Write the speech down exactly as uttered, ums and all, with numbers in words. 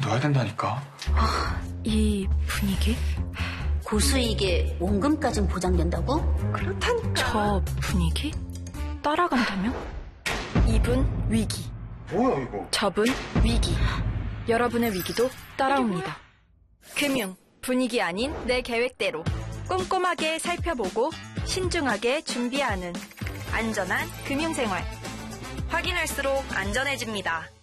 넣어야 된다니까. 아, 이 분위기? 고수익에 원금까진 보장된다고? 그렇다니까. 저 분위기? 따라간다면? 이분 위기. 뭐야 이거? 저분 위기. 여러분의 위기도 따라옵니다. 금융, 분위기 아닌 내 계획대로 꼼꼼하게 살펴보고 신중하게 준비하는 안전한 금융생활. 확인할수록 안전해집니다.